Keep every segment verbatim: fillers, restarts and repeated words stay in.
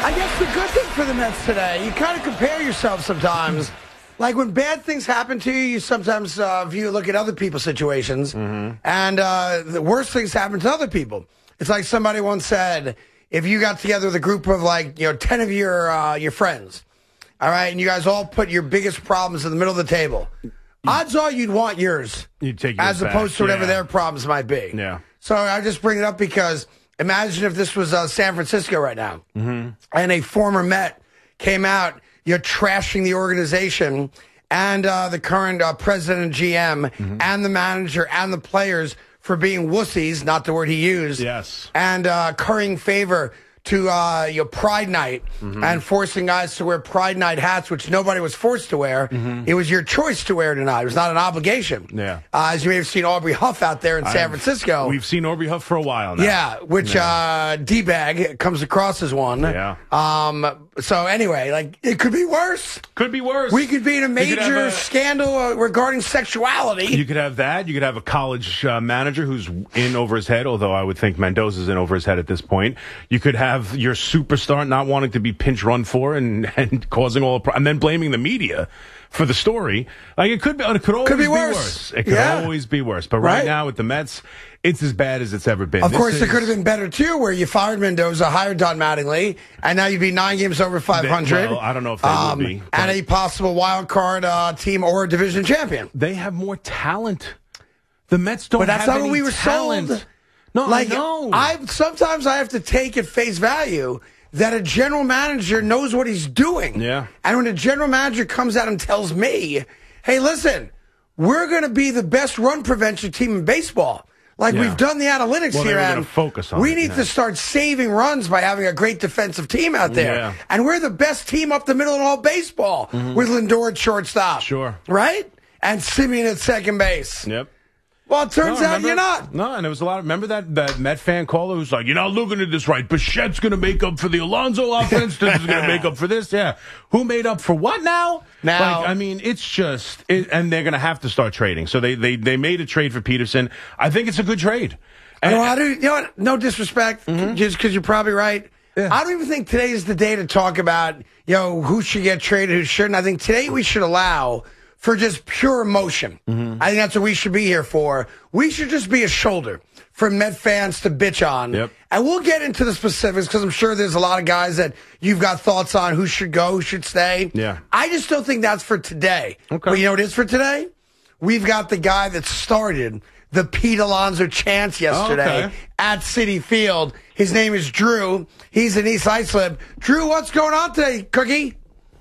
I guess the good thing for the Mets today, you kind of compare yourself sometimes. Like when bad things happen to you, you sometimes uh, view look at other people's situations, mm-hmm. and uh, the worst things happen to other people. It's like somebody once said, if you got together with a group of like you know ten of your uh, your friends, all right, and you guys all put your biggest problems in the middle of the table, odds are you'd want yours, you'd take yours as opposed back. to whatever yeah. their problems might be. Yeah. So I just bring it up because imagine if this was uh, San Francisco right now, mm-hmm. and a former Met came out, you're trashing the organization and uh, the current uh, president and G M mm-hmm. and the manager and the players for being wussies, not the word he used, yes, and uh, currying favor to uh, your Pride Night mm-hmm. and forcing guys to wear Pride Night hats, which nobody was forced to wear. Mm-hmm. It was your choice to wear tonight. It was not an obligation. Yeah. Uh, as you may have seen Aubrey Huff out there in San I've, Francisco. We've seen Aubrey Huff for a while now. Yeah, which yeah. uh, D-bag comes across as one. Yeah. Um. So anyway, like, it could be worse. Could be worse. We could be in a major a, scandal uh, regarding sexuality. You could have that. You could have a college uh, manager who's in over his head, although I would think Mendoza's in over his head at this point. You could have your superstar not wanting to be pinch run for and, and causing all the pro- and then blaming the media for the story. Like, it could be, it could always could be, be worse. worse. It could yeah. always be worse. But right, right now with the Mets, it's as bad as it's ever been. Of this course, is, it could have been better, too, where you fired Mendoza, hired Don Mattingly, and now you'd be nine games over five hundred. Well, I don't know if they um, would be. And a possible wild card uh, team or a division champion. They have more talent. The Mets don't but that's have not any what we were talent. sold. No, like, I know. I sometimes I have to take at face value that a general manager knows what he's doing. Yeah. And when a general manager comes out and tells me, hey, listen, we're going to be the best run prevention team in baseball. Like, yeah. we've done the analytics well, here, and focus on we it, need yeah. to start saving runs by having a great defensive team out there. Yeah. And we're the best team up the middle in all baseball mm-hmm. with Lindor at shortstop. Sure. Right? And Simeon at second base. Yep. Well, it turns no, out remember, you're not. No, and there was a lot of, remember that, that Met fan caller who's like, you're not looking at this right. Bichette's going to make up for the Alonso offense. This is going to make up for this. Yeah. Who made up for what now? Now, like, I mean, it's just, it, and they're going to have to start trading. So they, they, they made a trade for Peterson. I think it's a good trade. And, you know, I do, you know what? No disrespect, mm-hmm. just because you're probably right. Yeah. I don't even think today is the day to talk about, you know, who should get traded, who shouldn't. I think today we should allow for just pure emotion. Mm-hmm. I think that's what we should be here for. We should just be a shoulder for Met fans to bitch on. Yep. And we'll get into the specifics because I'm sure there's a lot of guys that you've got thoughts on who should go, who should stay. Yeah. I just don't think that's for today. Okay. But you know what it is for today? We've got the guy that started the Pete Alonso chants yesterday oh, okay. at Citi Field. His name is Drew. He's in East Islip. Drew, what's going on today, Cookie?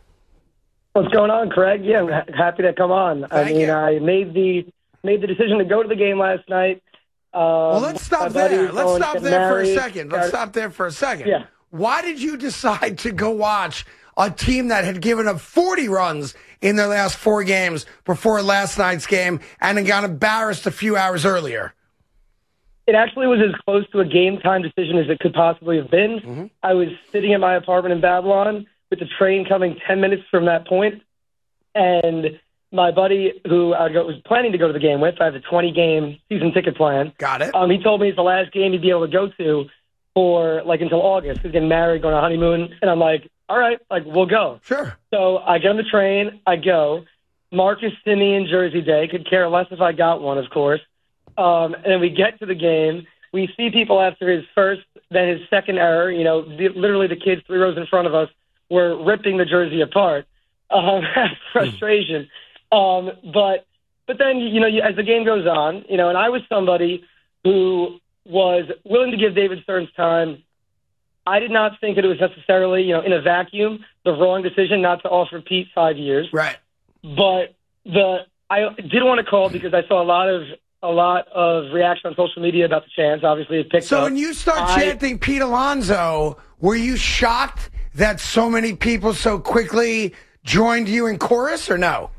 What's going on, Craig? Yeah, I'm ha- happy to come on. Thank I mean, you. I made the made the decision to go to the game last night. Um, well, let's stop there. Let's stop there for a second. Let's stop there for a second. Yeah. Why did you decide to go watch a team that had given up forty runs in their last four games before last night's game and then got embarrassed a few hours earlier? It actually was as close to a game time decision as it could possibly have been. Mm-hmm. I was sitting in my apartment in Babylon with the train coming ten minutes from that point, and my buddy, who I was planning to go to the game with, I have a twenty-game season ticket plan. Got it. Um, he told me it's the last game he'd be able to go to for, like, until August. He's getting married, going on a honeymoon, and I'm like, all right, like, we'll go. Sure. So I get on the train, I go. Marcus Semien Jersey Day, could care less if I got one, of course. Um, and then we get to the game. We see people after his first, then his second error. You know, the, literally the kids three rows in front of us were ripping the jersey apart. Um, frustration. Um, but but then, you know, you, as the game goes on, you know, and I was somebody who was willing to give David Stearns time. I did not think that it was necessarily, you know, in a vacuum, the wrong decision not to offer Pete five years. Right. But the I did want to call because I saw a lot of a lot of reaction on social media about the chants. Obviously, it picked so up. So when you start I, chanting Pete Alonso, were you shocked that so many people so quickly joined you in chorus, or no?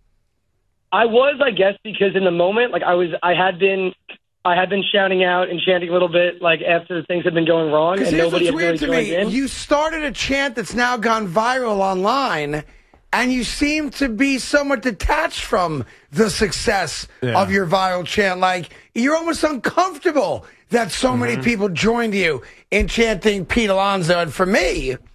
I was, I guess, because in the moment, like I was, I had been, I had been shouting out and chanting a little bit, like after things had been going wrong, and nobody had really joined in. You started a chant that's now gone viral online, and you seem to be somewhat detached from the success yeah. of your viral chant. Like, you're almost uncomfortable that so mm-hmm. many people joined you in chanting Pete Alonso. And for me,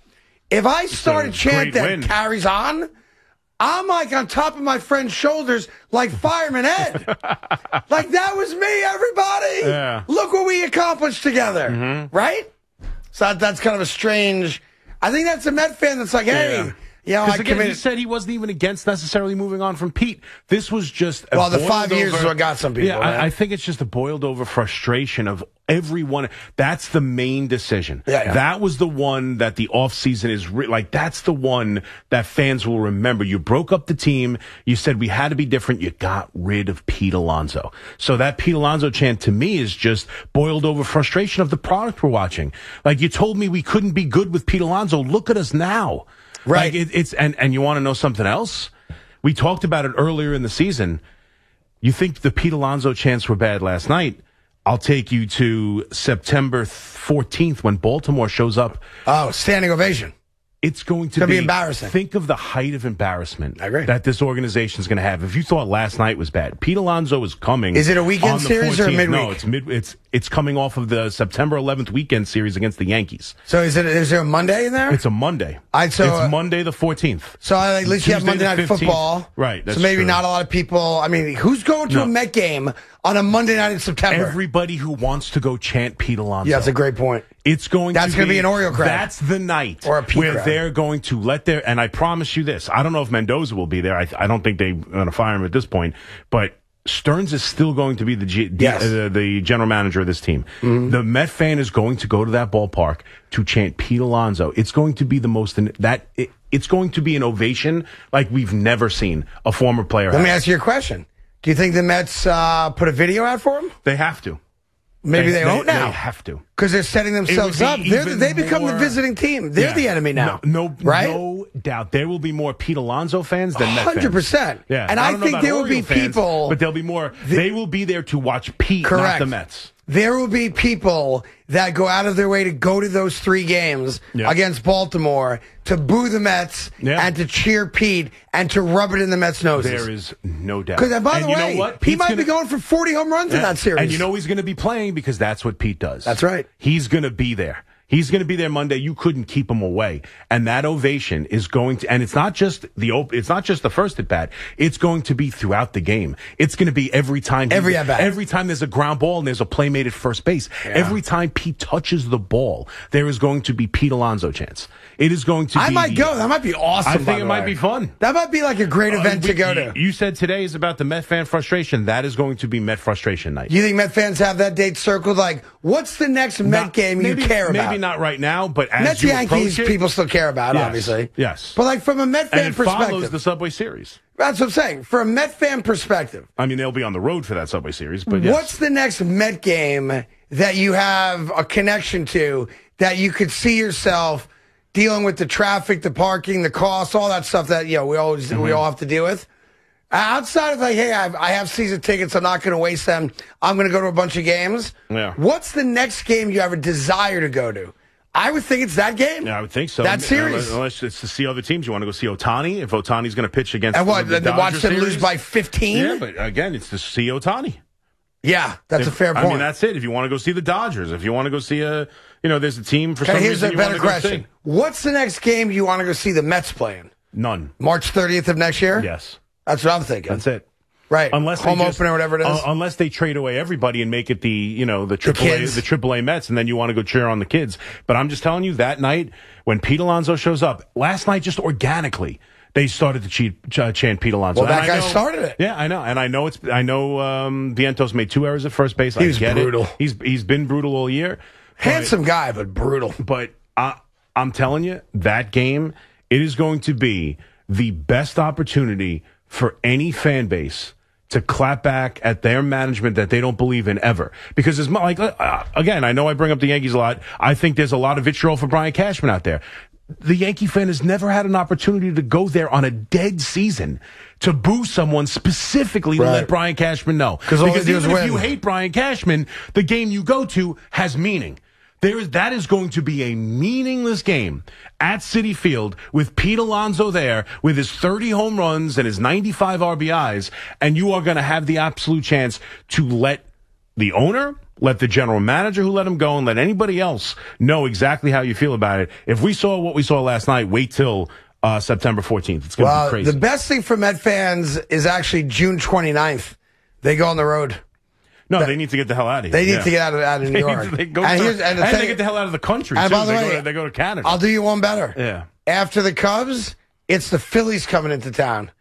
if I start a chant that win. carries on, I'm like on top of my friend's shoulders like Fireman Ed. Like, that was me, everybody. Yeah. Look what we accomplished together. Mm-hmm. Right? So that, that's kind of a strange... I think that's a Met fan that's like, hey... Yeah. You know, I again, committed... he said he wasn't even against necessarily moving on from Pete. This was just a well, the five years over, is what got some people. Yeah, I, I think it's just a boiled over frustration of everyone. That's the main decision. Yeah, yeah. That was the one that the offseason is re- like. That's the one that fans will remember. You broke up the team. You said we had to be different. You got rid of Pete Alonso. So that Pete Alonso chant to me is just boiled over frustration of the product we're watching. Like, you told me we couldn't be good with Pete Alonso. Look at us now. Right. Like it, it's and, and you want to know something else? We talked about it earlier in the season. You think the Pete Alonso chants were bad last night? I'll take you to September fourteenth when Baltimore shows up. Oh, standing ovation. It's going to It's gonna be, be embarrassing. Think of the height of embarrassment I agree. that this organization is going to have. If you thought last night was bad, Pete Alonso is coming. Is it a weekend on the series or a fourteenth. midweek? No, it's mid. It's it's coming off of the September eleventh weekend series against the Yankees. So is it? Is there a Monday in there? It's a Monday. I so it's uh, Monday the fourteenth. So at least you have Tuesday Monday the Night fifteenth. Football, Right, that's so maybe true. not a lot of people. I mean, who's going to No. a Met game on a Monday night in September? Everybody who wants to go chant Pete Alonso. Yeah, that's a great point. It's going That's to gonna be, be an Oreo crowd. That's the night Or a Pete where crowd. they're going to let their, and I promise you this, I don't know if Mendoza will be there. I, I don't think they're going to fire him at this point, but Stearns is still going to be the G, Yes. the, uh, the general manager of this team. Mm-hmm. The Met fan is going to go to that ballpark to chant Pete Alonso. It's going to be the most, that, it, it's going to be an ovation like we've never seen a former player Let have. me ask you a question. Do you think the Mets uh, put a video out for him? They have to. Maybe they, they won't now. They have to. Because they're setting themselves be up. They're, even they become the more- visiting team. They're Yeah. the enemy now. No, no, right? no doubt. There will be more Pete Alonso fans than Met fans. one hundred percent. Yeah, And I don't know think about there will be Oriole fans, people- but there'll be more. They will be there to watch Pete, Correct. not the Mets. There will be people that go out of their way to go to those three games Yeah. against Baltimore to boo the Mets Yeah. and to cheer Pete and to rub it in the Mets' noses. There is no doubt. Because, by And the you way, know what? he Pete's might gonna, be going for forty home runs in Yeah. that series. And you know he's going to be playing because that's what Pete does. That's right. He's going to be there. He's going to be there Monday. You couldn't keep him away. And that ovation is going to, and it's not just the op, it's not just the first at bat. It's going to be throughout the game. It's going to be every time. he- Every at bat. Every time there's a ground ball and there's a play made at first base. Yeah. Every time Pete touches the ball, there is going to be Pete Alonso chants. It is going to I be. might go. That might be awesome. I by think the it might way. be fun. That might be like a great event Uh, to we- go you- to. You said today is about the Met fan frustration. That is going to be Met frustration night. You think Met fans have that date circled? Like, what's the next Met Not- game maybe, you care about? Maybe not right now, but as Mets you Yankees, approach it, people still care about, Yes, obviously. yes. But like from a Met fan and it perspective, follows the Subway Series. that's what I'm saying. From a Met fan perspective, I mean, they'll be on the road for that Subway Series, but yes. what's the next Met game that you have a connection to that you could see yourself dealing with the traffic, the parking, the costs, all that stuff that you know we always Mm-hmm. we all have to deal with? Outside of like, hey, I have, I have season tickets. I'm not going to waste them. I'm going to go to a bunch of games. Yeah. What's the next game you have a desire to go to? I would think it's that game. Yeah, I would think so. That series. Unless, unless it's to see other teams. You want to go see Otani? If Otani's going to pitch against And what? the The, watch Dodger them lose series? by fifteen? Yeah, but again, it's to see Otani. Yeah, that's a If- fair point. I mean, that's it. If you want to go see the Dodgers, if you want to go see a, you know, there's a team for okay, some here's reason a you better want to go question. see. What's the next game you want to go see the Mets playing? None. March thirtieth of next year? Yes. That's what I'm thinking. That's it. Right. Unless home they just, opener, whatever it is. uh, unless they trade away everybody and make it the you know the triple A kids. the triple A Mets, and then you want to go cheer on the kids. But I'm just telling you that night when Pete Alonso shows up last night, just organically they started to cheat, ch- chant Pete Alonso. Well, that And I guy know- started it. Yeah, I know, and I know it's I know um, Vientos made two errors at first base. He I was get brutal. It. He's he's been brutal all year. Handsome guy, but brutal. But I, I'm telling you, that game, it is going to be the best opportunity for any fan base to clap back at their management that they don't believe in ever. Because it's like, uh, again, I know I bring up the Yankees a lot. I think there's a lot of vitriol for Brian Cashman out there. The Yankee fan has never had an opportunity to go there on a dead season to boo someone specifically to Right. let Brian Cashman know. 'Cause all they Because do is even if win. you hate Brian Cashman, the game you go to has meaning. There is, that is going to be a meaningless game at Citi Field with Pete Alonso there with his thirty home runs and his ninety-five R B Is, and you are going to have the absolute chance to let the owner, Let the general manager who let him go and let anybody else know exactly how you feel about it. If we saw what we saw last night, wait till uh, September fourteenth. It's going to well, be crazy. The best thing for Met fans is actually June twenty-ninth. They go on the road. No, that, they need to get the hell out of here. They need yeah. to get out of, out of New York. they go and, to, here's, and, and they get the hell out of the country, and too. by the they, way, go to, they go to Canada. I'll do you one better. Yeah. After the Cubs, it's the Phillies coming into town.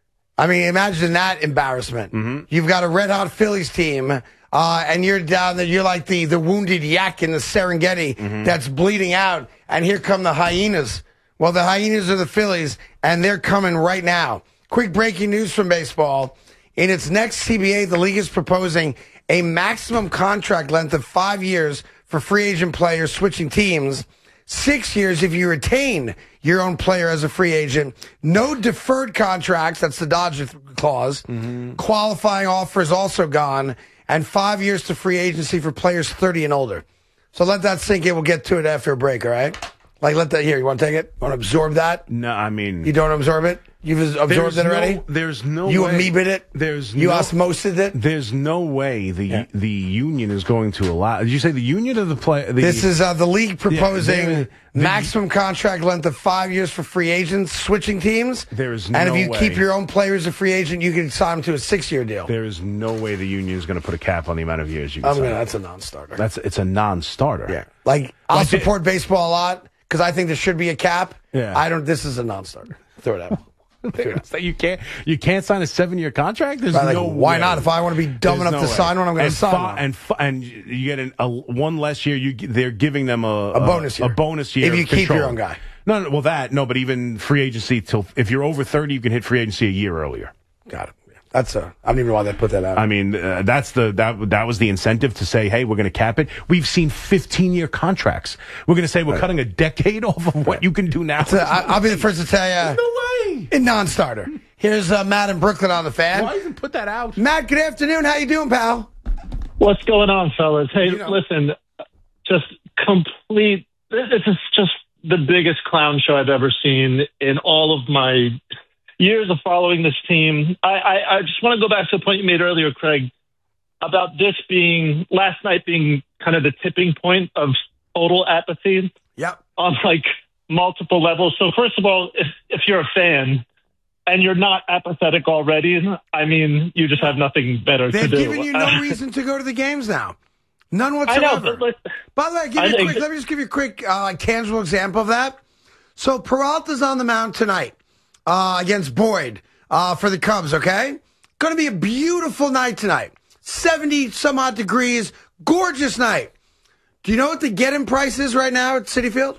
I mean, imagine that embarrassment. Mm-hmm. You've got a red-hot Phillies team, uh, and you're down there. You're like the, the wounded yak in the Serengeti mm-hmm. that's bleeding out, and here come the hyenas. Well, the hyenas are the Phillies, and they're coming right now. Quick breaking news from baseball. In its next C B A, the league is proposing a maximum contract length of five years for free agent players switching teams. Six years if you retain your own player as a free agent. No deferred contracts. That's the Dodger clause. Mm-hmm. Qualifying offers also gone. And five years to free agency for players thirty and older. So let that sink in. We'll get to it after a break, all right? Like, let that, here, you want to take it? Want to absorb that? No, I mean... You don't absorb it? You've absorbed it already? No, there's no you way... You amoebed it? There's you no... osmosed it? There's no way the yeah. the union is going to allow... Did you say the union or the play... The, this is uh, the league proposing yeah, the, maximum contract length of five years for free agents switching teams. There is and no And if you way. keep your own player as a free agent, you can sign him to a six-year deal. There is no way the union is going to put a cap on the amount of years you can I'm sign. gonna, that's a non-starter. That's It's a non-starter. Yeah. Like, I'll like support it, baseball a lot because I think there should be a cap. Yeah. I don't... This is a non-starter. Throw it out. So you can't you can't sign a seven year contract. There's like, no why way. not? If I want to be dumb There's enough no to way. sign one, I'm going to and sign fi- one. And fi- and you get an, a one less year. You g- they're giving them a, a bonus year. A bonus year if you of keep control. your own guy. No, no, well that no, but even free agency till if you're over thirty, you can hit free agency a year earlier. Got it. That's a. I don't even know why they put that out. I mean, uh, that's the that that was the incentive to say, hey, we're going to cap it. We've seen fifteen year contracts. We're going to say we're right. cutting a decade off of what right. you can do now. So, I, I'll be the first to tell you. No way. In non-starter. Here's uh, Matt in Brooklyn on the fan. Why even put that out? Matt, good afternoon. How you doing, pal? What's going on, fellas? Hey, you know. listen, just complete. This is just the biggest clown show I've ever seen in all of my years of following this team. I, I, I just want to go back to the point you made earlier, Craig, about this being last night being kind of the tipping point of total apathy. Yep. On like multiple levels. So first of all, if if you're a fan and you're not apathetic already, I mean, you just have nothing better They've to do. They've given you no uh, reason to go to the games now. None whatsoever. I know, but, By the way, give me a quick, let me just give you a quick, uh, like, tangible example of that. So Peralta's on the mound tonight uh, against Boyd uh, for the Cubs, okay? Going to be a beautiful night tonight. seventy some odd degrees. Gorgeous night. Do you know what the get-in price is right now at Citi Field?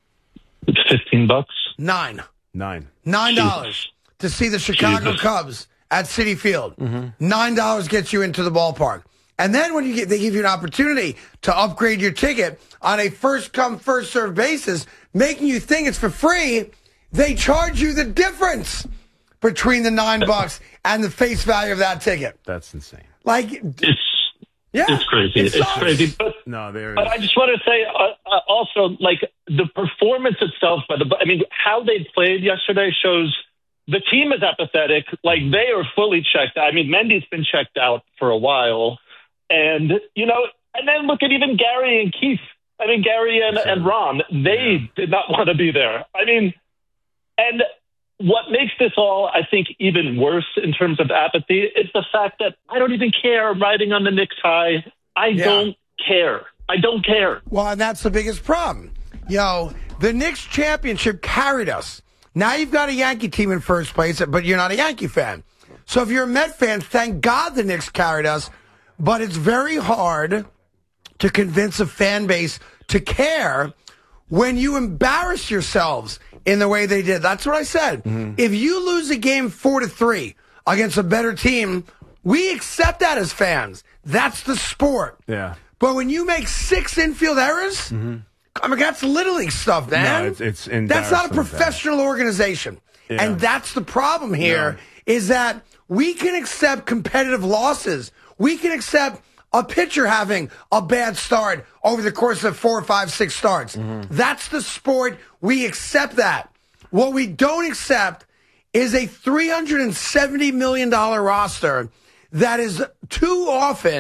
It's fifteen bucks. Nine. Nine. Nine dollars to see the Chicago Jesus. Cubs at Citi Field. Mm-hmm. Nine dollars gets you into the ballpark. And then when you get, they give you an opportunity to upgrade your ticket on a first-come, first-served basis, making you think it's for free, they charge you the difference between the nine bucks and the face value of that ticket. That's insane. Like, it's yeah, it's crazy. It it's crazy. But no, there. But I just want to say uh, uh, also, like the performance itself by the. I mean, how they played yesterday shows the team is apathetic. Like they are fully checked. I mean, Mendy's been checked out for a while, and you know, and then look at even Gary and Keith. I mean, Gary and, and Ron. They yeah. did not want to be there. I mean, and. What makes this all, I think, even worse in terms of apathy is the fact that I don't even care. I'm riding on the Knicks high. I yeah. don't care. I don't care. Well, and that's the biggest problem. Yo, the Knicks championship carried us. Now you've got a Yankee team in first place, but you're not a Yankee fan. So if you're a Met fan, thank God the Knicks carried us. But it's very hard to convince a fan base to care when you embarrass yourselves in the way they did. That's what I said. Mm-hmm. If you lose a game four to three against a better team, we accept that as fans. That's the sport. Yeah. But when you make six infield errors, mm-hmm. I mean, that's Little League stuff, man. No, it's, it's that's not a professional organization. Yeah. And that's the problem here, no. is that we can accept competitive losses. We can accept a pitcher having a bad start over the course of four, five, six starts. Mm-hmm. That's the sport. We accept that. What we don't accept is a three hundred seventy million dollars roster that is too often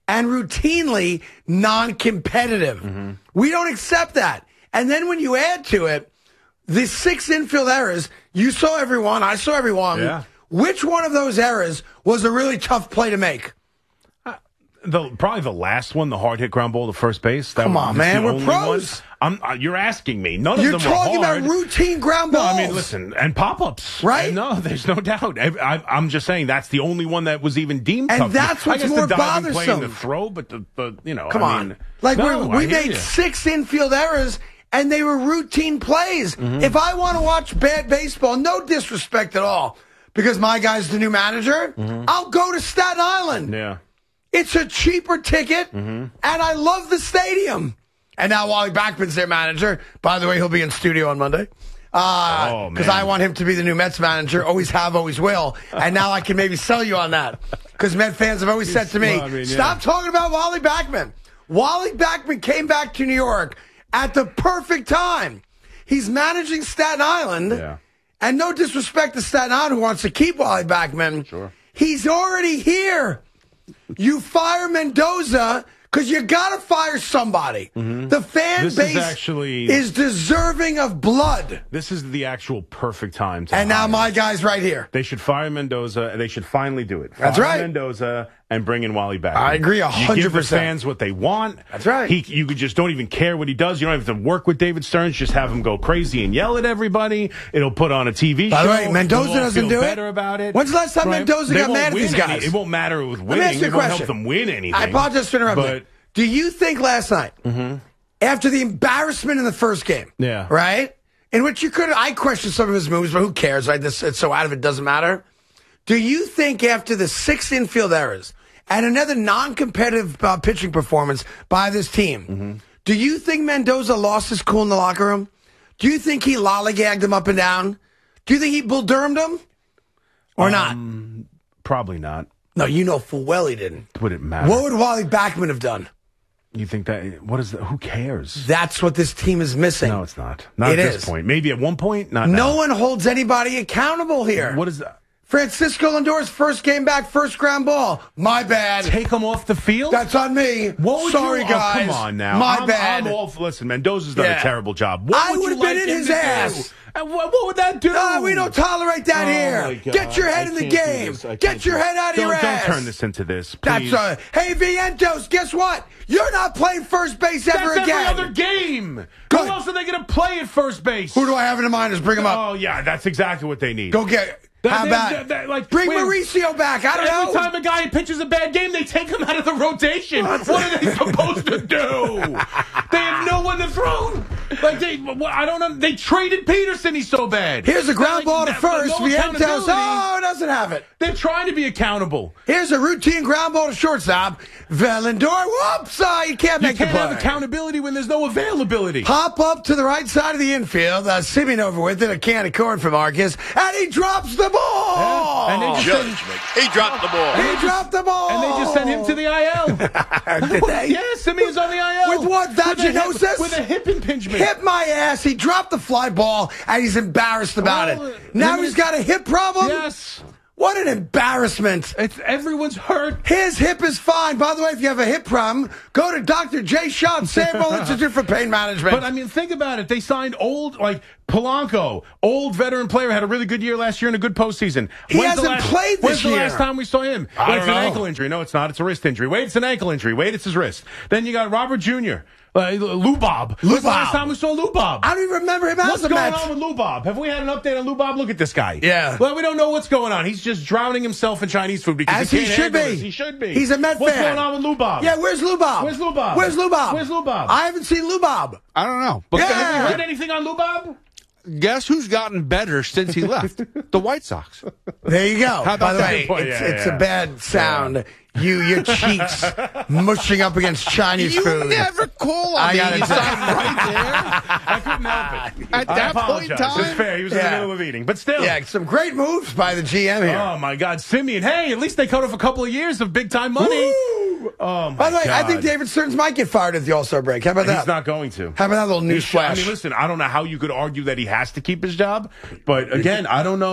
and routinely non-competitive. Mm-hmm. We don't accept that. And then when you add to it the six infield errors, you saw everyone, I saw everyone. Yeah. Which one of those errors was a really tough play to make? The, probably the last one, the hard hit ground ball to first base. That Come was on, man, the we're only pros. One. I'm, uh, you're asking me. None You're of them were hard. talking about routine ground balls. No, I mean, listen, and pop-ups. Right? And no, there's no doubt. I, I, I'm just saying that's the only one that was even deemed And tough. that's what's I guess more the diving play and bothersome. the throw, but the, the you know, Come I on. mean, Like, no, we we I hear made you. six infield errors, and they were routine plays. Mm-hmm. If I want to watch bad baseball, no disrespect at all, because my guy's the new manager, Mm-hmm. I'll go to Staten Island. Yeah. It's a cheaper ticket, Mm-hmm. and I love the stadium. And now Wally Backman's their manager. By the way, he'll be in studio on Monday. Because Oh, uh, man. I want him to be the new Mets manager. Always have, always will. And now I can maybe sell you on that. Because Met fans have always said to me, Well, I mean, yeah. stop talking about Wally Backman. Wally Backman came back to New York at the perfect time. He's managing Staten Island. Yeah. And no disrespect to Staten Island, who wants to keep Wally Backman. Sure. He's already here. You fire Mendoza because you got to fire somebody. Mm-hmm. The fan This is base actually- is deserving of blood. This is the actual perfect time to And now hire. my guy's right here. They should fire Mendoza, and they should finally do it. That's fire right. Mendoza and bring in Wally back. I agree a You hundred give the percent. fans what they want. That's right. He, you could just don't even care what he does. You don't have to work with David Stearns. Just have him go crazy and yell at everybody. It'll put on a T V By show. the way, Mendoza We'll all doesn't feel do it. better about it. When's the last time Right? Mendoza They got won't mad at win these any- guys? It won't matter with winning. Let me ask you a It won't question. help them win anything. I apologize for interrupting. But Do you think last night, after the embarrassment in the first game, Yeah. right, in which you could, I questioned some of his moves, but who cares? Right? This, it's so out of it, doesn't matter. Do you think after the six infield errors and another non-competitive uh, pitching performance by this team, Mm-hmm. do you think Mendoza lost his cool in the locker room? Do you think he lollygagged him up and down? Do you think he Bull Durhamed him? Or not? probably not. No, you know full well he didn't. Would it matter? What would Wally Backman have done? You think that? What is that? Who cares? That's what this team is missing. No, it's not. Not It at this is. point. Maybe at one point. Not No now. one holds anybody accountable here. What is that? Francisco Lindor's first game back, first ground ball. My bad. Take him off the field? That's on me. What would Sorry, you, guys. Oh, come on now. My I'm, bad. I'm all for, listen, Mendoza's done Yeah. a terrible job. What I would would've you been like in him his to ass. do? And what, what would that do? No, we don't tolerate that Oh, here. my God. Get your head I in the can't do game. this. I Get can't your do head it. out of don't, your don't ass. turn this into this, That's please. uh, hey Vientos, guess what? You're not playing first base ever That's again. every other game. Good. Who else are they going to play at first base? Who do I have in the minors? Bring him up. Oh, yeah, that's exactly what they need. Go get. That- How they- about that- that- like, bring wait, Mauricio back? I don't Every know. time a guy pitches a bad game, they take him out of the rotation. What's What are they supposed to do? They have no one to throw. Like they, I don't know. They traded Peterson. He's so bad. Here's a ground Like, ball to no- first. no Vientos. accountability. Oh, doesn't have it. They're trying to be accountable. Here's a routine ground ball to shortstop. Lindor, whoops, uh, you can't You make can't the play. have accountability when there's no availability. Pop up to the right side of the infield. Uh, Simeon over with it, a can of corn for Marcus, and he drops the ball. Yeah, and they just Judgment. He dropped the ball. He dropped the ball. And they just sent him to the I L. Did they? Yeah, Simeon's on the I L. With what, With a hip- vaginosis? With a hip impingement. Hit my ass. He dropped the fly ball, and he's embarrassed about Well, it. Now him he's and- got a hip problem? Yes. What an embarrassment. It's, everyone's hurt. His hip is fine. By the way, if you have a hip problem, go to Doctor J. Schott, Sample Institute for Pain Management. But I mean, think about it. They signed old, like Polanco, old veteran player, had a really good year last year and a good postseason. He When's the hasn't last, played this When's the year. last time we saw him? I Well, it's don't an know. ankle injury. No, it's not. It's a wrist injury. Wait, it's an ankle injury. Wait, it's his wrist. Then you got Robert Junior Uh, Lou Bob. When's the last Bob. time we saw Lou Bob? I don't even remember him as What's a going Met. on with Lou Bob? Have we had an update on Lou Bob? Look at this guy. Yeah. Well, we don't know what's going on. He's just drowning himself in Chinese food because As he he can't should handle be. this. He should be. He's a Met What's fan. going on with Lou Bob? Yeah, where's Lou Bob? Where's Lou Bob? Where's Lou Bob? Where's Lou Bob? I haven't seen Lou Bob. I don't know. But Yeah. Have you heard anything on Lou Bob? guess who's gotten better since he left? The White Sox. There you go. How about By the that? way, Good point. it's, Yeah, it's yeah. a bad sound. You, your cheeks mushing up against Chinese You food. never call on I me. gotta It's tell not you. right there. I couldn't help it. At I that point in apologize. time? It's fair. He was in Yeah. the middle of eating. But still. Yeah, some great moves by the G M here. Oh, my God. Simeon. Hey, at least they cut off a couple of years of big-time money. Woo! Oh, my By the way, I God. think David Stearns might get fired at the All-Star break. How about that? He's not going to. How about that little news He should- flash? I mean, listen, I don't know how you could argue that he has to keep his job, but again, I don't know.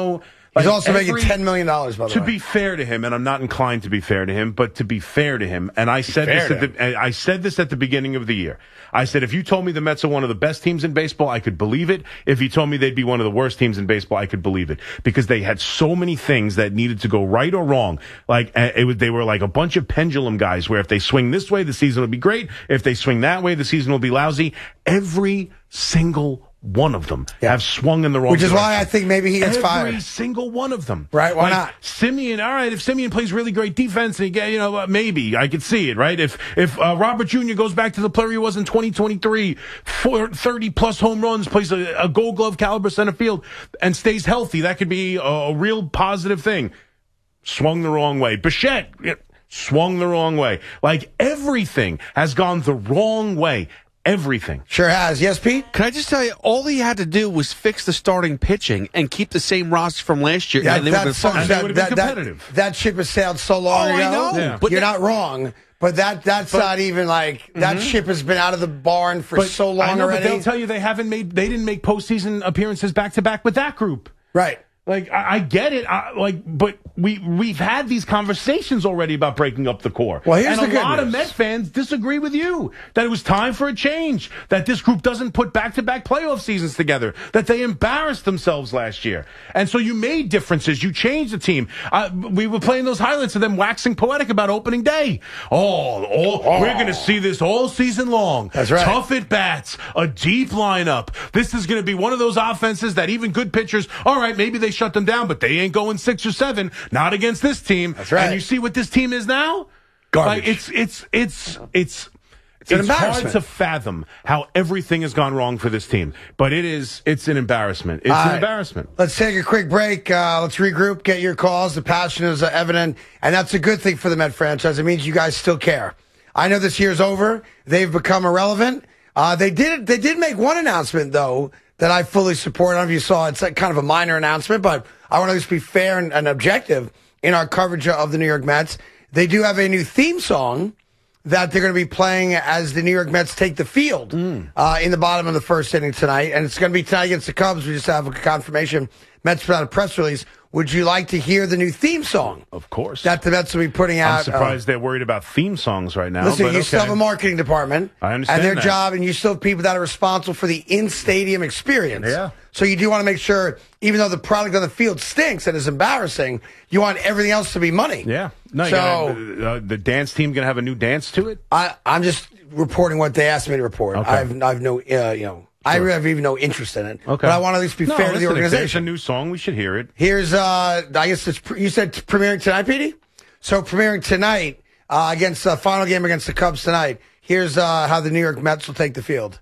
He's Like, also every- making ten million dollars, by the To way. be fair to him, and I'm not inclined to be fair to him, but to be fair to him, and I said fair this to at the, I said this at the beginning of the year. I said, if you told me the Mets are one of the best teams in baseball, I could believe it. If you told me they'd be one of the worst teams in baseball, I could believe it. Because they had so many things that needed to go right or wrong. Like, uh, it was, they were like a bunch of pendulum guys where if they swing this way, the season will be great. If they swing that way, the season will be lousy. Every single one of them Yeah. have swung in the wrong Which is direction. why I think maybe he gets Every fired. Every single one of them. Right, why Like, not? Simeon, all right, if Simeon plays really great defense, and he get, you know, uh, maybe I could see it, right? If if uh, Robert Junior goes back to the player he was in twenty twenty-three, for thirty plus home runs, plays a, a Gold Glove caliber center field, and stays healthy, that could be a, a real positive thing. Swung the wrong way. Bichette yeah, swung the wrong way. Like everything has gone the wrong way. Everything. Sure has. Yes, Pete? Can I just tell you, all he had to do was fix the starting pitching and keep the same roster from last year, Yeah, and they would have been that's- fine. And they would've been that, that, competitive. that ship has sailed so long Oh, ago. I know. Yeah. But You're that- not wrong. But that that's not even like that ship has been out of the barn for But so long I know, already. But they'll tell you they haven't made, they didn't make postseason appearances back to back with that group. right. Like I, I get it, I, like, but we we've had these conversations already about breaking up the core. Well, here's and the a good lot of news. Met fans disagree with you that it was time for a change. That this group doesn't put back-to-back playoff seasons together. That they embarrassed themselves last year, and so you made differences. You changed the team. Uh, we were playing those highlights of them waxing poetic about opening day. Oh, all, we're going to see this all season long. That's right. Tough at bats, a deep lineup. This is going to be one of those offenses that even good pitchers, all right, maybe they shut them down, but they ain't going six or seven. Not against this team. That's right. And you see what this team is now? Garbage. Like, it's it's it's it's an it's hard embarrassment. to fathom how everything has gone wrong for this team. But it is it's an embarrassment. It's All an right. embarrassment. Let's take a quick break. Uh, let's regroup, get your calls. The passion is uh, evident, and that's a good thing for the Met franchise. It means you guys still care. I know this year's over. They've become irrelevant. Uh, they did they did make one announcement, though, that I fully support. I don't know if you saw. It's like kind of a minor announcement, but I want to just be fair and, and objective in our coverage of the New York Mets. They do have a new theme song that they're going to be playing as the New York Mets take the field uh, in the bottom of the first inning tonight. And it's going to be tonight against the Cubs. We just have a confirmation. Mets put out a press release. Would you like to hear the new theme song Of course. that the Mets will be putting out? I'm surprised they're worried about theme songs right now. Uh, listen, but you okay. still have a marketing department. I understand And their that. job, and you still have people that are responsible for the in-stadium experience. Yeah. So you do want to make sure, even though the product on the field stinks and is embarrassing, you want everything else to be money. Yeah. No, you So- gotta, uh, the dance team going to have a new dance to it? I, I'm just reporting what they asked me to report. Okay. I've, I've no, uh, you know, I really have even no interest in it. Okay. But I want to at least be No, fair to the listen, if there's a organization. new song, we should hear it. Here's, uh, I guess it's, you said premiering tonight, Petey? So premiering tonight uh, against the final game against the Cubs tonight. Here's uh, how the New York Mets will take the field.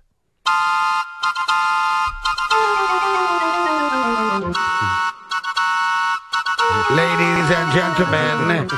Ladies and gentlemen,